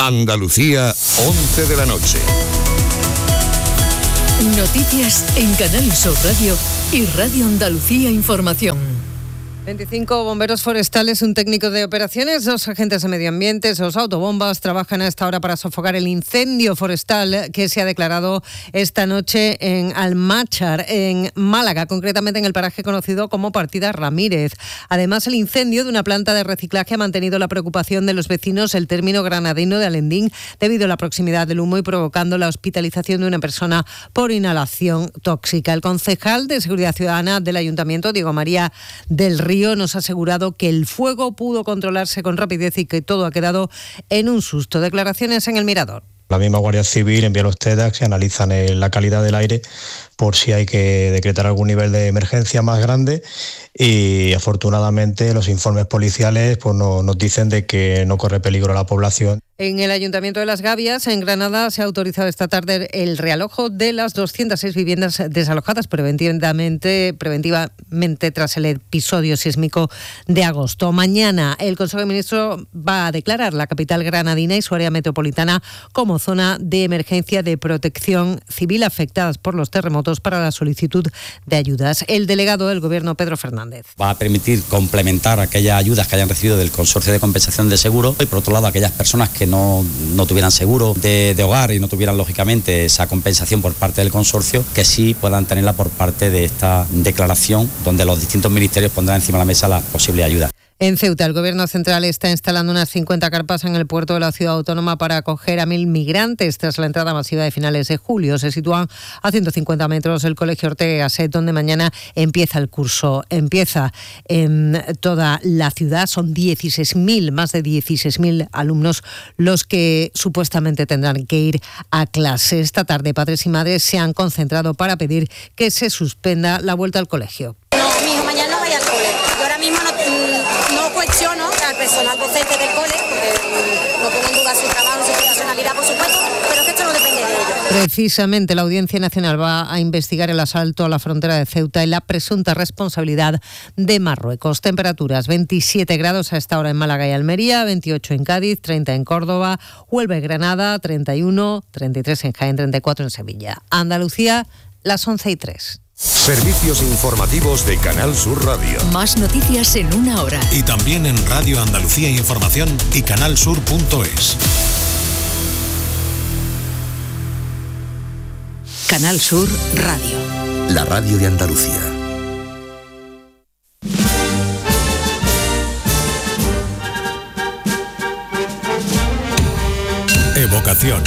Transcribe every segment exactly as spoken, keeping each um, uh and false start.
Andalucía, once de la noche. Noticias en Canal Sur Radio y Radio Andalucía Información. veinticinco bomberos forestales, un técnico de operaciones, dos agentes de medio ambiente, dos autobombas trabajan a esta hora para sofocar el incendio forestal que se ha declarado esta noche en Almáchar, en Málaga, concretamente en el paraje conocido como Partida Ramírez. Además, el incendio de una planta de reciclaje ha mantenido la preocupación de los vecinos del término granadino de Alendín debido a la proximidad del humo y provocando la hospitalización de una persona por inhalación tóxica. El concejal de Seguridad Ciudadana del Ayuntamiento, Diego María del Río, nos ha asegurado que el fuego pudo controlarse con rapidez y que todo ha quedado en un susto. Declaraciones en El Mirador. La misma Guardia Civil envía los TEDx que analizan la calidad del aire por si hay que decretar algún nivel de emergencia más grande, y afortunadamente los informes policiales pues, no, nos dicen de que no corre peligro la población. En el Ayuntamiento de Las Gavias, en Granada, se ha autorizado esta tarde el realojo de las doscientas seis viviendas desalojadas preventivamente, preventivamente tras el episodio sísmico de agosto. Mañana el Consejo de Ministros va a declarar la capital granadina y su área metropolitana como zona de emergencia de protección civil afectadas por los terremotos para la solicitud de ayudas. El delegado del Gobierno, Pedro Fernández. Va a permitir complementar aquellas ayudas que hayan recibido del Consorcio de Compensación de Seguro y, por otro lado, aquellas personas que no, no tuvieran seguro de, de hogar y no tuvieran, lógicamente, esa compensación por parte del consorcio, que sí puedan tenerla por parte de esta declaración, donde los distintos ministerios pondrán encima de la mesa las posibles ayudas. En Ceuta, el Gobierno central está instalando unas cincuenta carpas en el puerto de la ciudad autónoma para acoger a mil migrantes tras la entrada masiva de finales de julio. Se sitúan a ciento cincuenta metros del Colegio Ortega y Gasset, donde mañana empieza el curso. Empieza en toda la ciudad. Son dieciséis mil, más de dieciséis mil alumnos los que supuestamente tendrán que ir a clase. Esta tarde, padres y madres se han concentrado para pedir que se suspenda la vuelta al colegio. No, mi hijo mañana no vaya al cole. Yo ahora mismo no, no cuestiono al personal docente del cole, porque no pongo en duda su trabajo, su profesionalidad, por supuesto, pero que esto no depende de ellos. Precisamente la Audiencia Nacional va a investigar el asalto a la frontera de Ceuta y la presunta responsabilidad de Marruecos. Temperaturas: veintisiete grados a esta hora en Málaga y Almería, veintiocho en Cádiz, treinta en Córdoba, Huelva y Granada, treinta y uno, treinta y tres en Jaén, treinta y cuatro en Sevilla. Andalucía, las once y tres. Servicios informativos de Canal Sur Radio. Más noticias en una hora. Y también en Radio Andalucía Información y canalsur punto es. Canal Sur Radio. La radio de Andalucía. Evocación.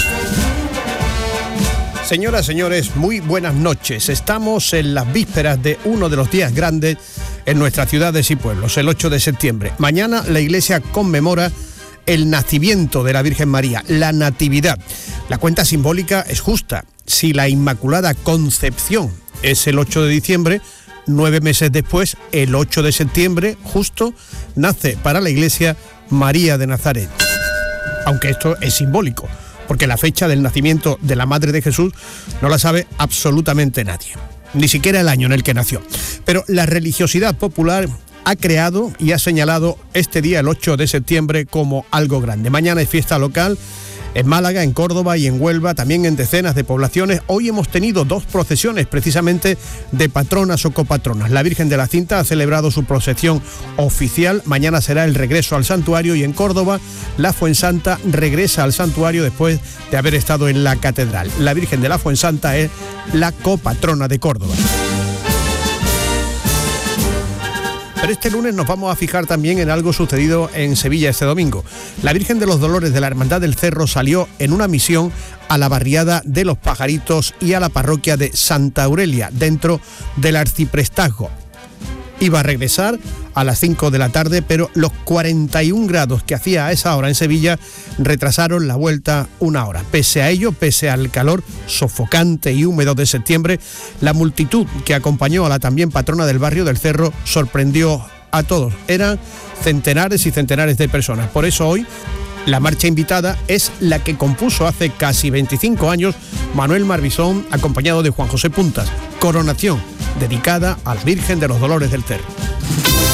Señoras, señores, muy buenas noches. Estamos en las vísperas de uno de los días grandes en nuestras ciudades y pueblos, el ocho de septiembre. Mañana la Iglesia conmemora el nacimiento de la Virgen María, la Natividad. La cuenta simbólica es justa. Si la Inmaculada Concepción es el ocho de diciembre, nueve meses después, el ocho de septiembre, justo, nace para la Iglesia María de Nazaret. Aunque esto es simbólico, porque la fecha del nacimiento de la Madre de Jesús no la sabe absolutamente nadie, ni siquiera el año en el que nació. Pero la religiosidad popular ha creado y ha señalado este día, el ocho de septiembre, como algo grande. Mañana es fiesta local en Málaga, en Córdoba y en Huelva, también en decenas de poblaciones. Hoy hemos tenido dos procesiones precisamente de patronas o copatronas. La Virgen de la Cinta ha celebrado su procesión oficial. Mañana será el regreso al santuario, y en Córdoba la Fuensanta regresa al santuario después de haber estado en la catedral. La Virgen de la Fuensanta es la copatrona de Córdoba. Pero este lunes nos vamos a fijar también en algo sucedido en Sevilla este domingo. La Virgen de los Dolores de la Hermandad del Cerro salió en una misión a la barriada de Los Pajaritos y a la parroquia de Santa Aurelia, dentro del arciprestazgo. Iba a regresar a las cinco de la tarde, pero los cuarenta y un grados que hacía a esa hora en Sevilla retrasaron la vuelta una hora. Pese a ello, pese al calor sofocante y húmedo de septiembre, la multitud que acompañó a la también patrona del barrio del Cerro sorprendió a todos. Eran centenares y centenares de personas. Por eso hoy la marcha invitada es la que compuso hace casi veinticinco años Manuel Marbizón, acompañado de Juan José Puntas. Coronación, dedicada a la Virgen de los Dolores del Cerro.